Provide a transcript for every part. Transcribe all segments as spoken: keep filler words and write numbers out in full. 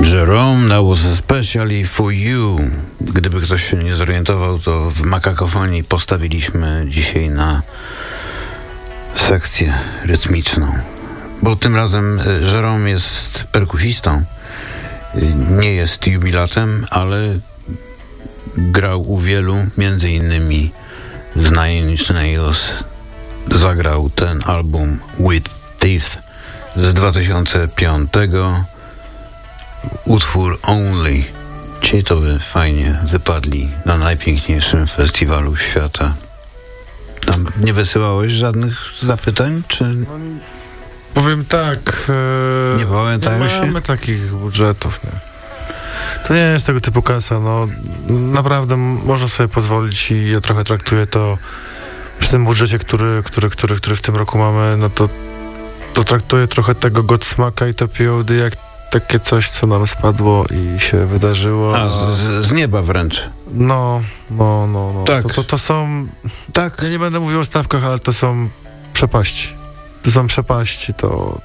Jerome, that was especially for you. Gdyby ktoś się nie zorientował, to w Makakofonii postawiliśmy dzisiaj na sekcję rytmiczną. Bo tym razem Jerome jest perkusistą. Nie jest jubilatem, ale grał u wielu, między innymi z Nine Inch Nails. Zagrał ten album With Teeth z dwa tysiące piątego. Utwór Only. Ci to by fajnie wypadli na najpiękniejszym festiwalu świata. Tam nie wysyłałeś żadnych zapytań, czy... No, powiem tak. E, nie pamiętają nie się? mamy takich budżetów, nie. To nie jest tego typu kasa, no. Naprawdę można sobie pozwolić i ja trochę traktuję to przy tym budżecie, który, który, który, który w tym roku mamy, no to, to traktuję trochę tego Godsmaka i to P O D jak takie coś, co nam spadło i się wydarzyło. A, z, z, z nieba wręcz. No, no, no, no. Tak. To, to, to są... Tak. Ja nie będę mówił o stawkach, ale to są przepaści. To są przepaści, to...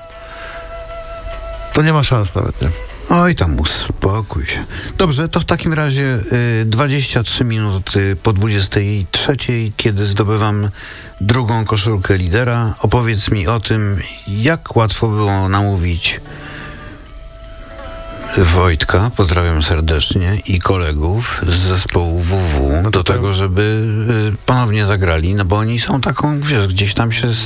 To nie ma szans nawet, nie? Oj, tam uspokój się. Dobrze, to w takim razie y, dwadzieścia trzy minuty po dwudziestej trzeciej, kiedy zdobywam drugą koszulkę lidera, opowiedz mi o tym, jak łatwo było namówić Wojtka, pozdrawiam serdecznie, i kolegów z zespołu W W no do tego, żeby y, ponownie zagrali, no bo oni są taką, wiesz, gdzieś tam się